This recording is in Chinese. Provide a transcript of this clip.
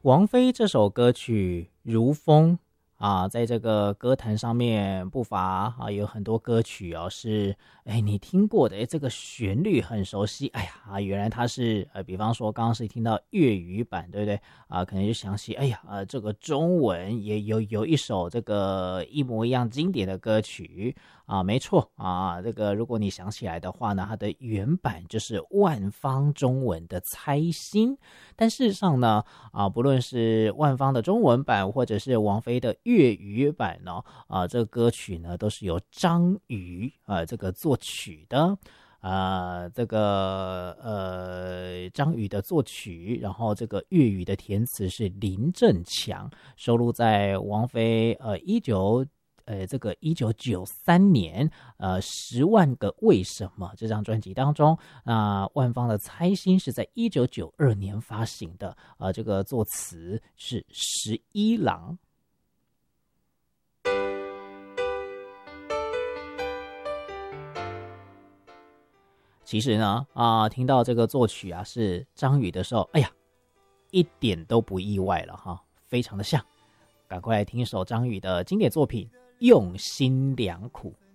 王菲这首歌曲《如风》啊，在这个歌坛上面不乏有很多歌曲是你听过的，这个旋律很熟悉，原来它是比方说刚刚是听到粤语版，对不对可能就想起这个中文也有一首这个一模一样经典的歌曲没错这个如果你想起来的话呢，它的原版就是万芳中文的《猜心》，但事实上呢不论是万芳的中文版或者是王菲的粤语版呢这个歌曲呢都是由张宇这个作曲的张宇的作曲，然后这个粤语的填词是林振强，收录在王菲1993年10万个为什么这张专辑当中。那万芳的猜心是在1992年发行的这个作词是11郎。其实呢听到这个作曲是张宇的时候，一点都不意外了哈，非常的像。赶快来听一首张宇的经典作品《用心良苦》。